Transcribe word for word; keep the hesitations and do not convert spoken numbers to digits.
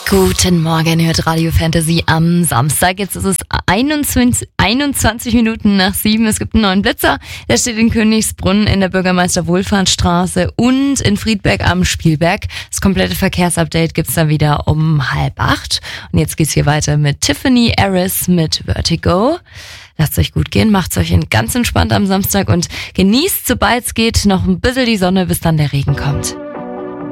Guten Morgen, hört Radio Fantasy am Samstag. Jetzt ist es einundzwanzig, einundzwanzig Minuten nach sieben. Es gibt einen neuen Blitzer. Der steht in Königsbrunn in der Bürgermeister-Wohlfahrtsstraße und in Friedberg am Spielberg. Das komplette Verkehrsupdate gibt's dann wieder um halb acht. Und jetzt geht's hier weiter mit Tiffany Harris mit Vertigo. Lasst euch gut gehen, macht's euch ganz entspannt am Samstag und genießt, sobald es geht, noch ein bisschen die Sonne, bis dann der Regen kommt.